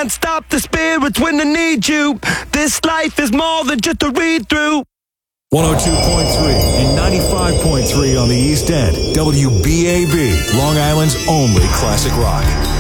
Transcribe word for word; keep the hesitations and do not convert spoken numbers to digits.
can't stop the spirits when they need you. This life is more than just a read-through. one oh two point three and ninety-five point three on the East End. W B A B, Long Island's only classic rock.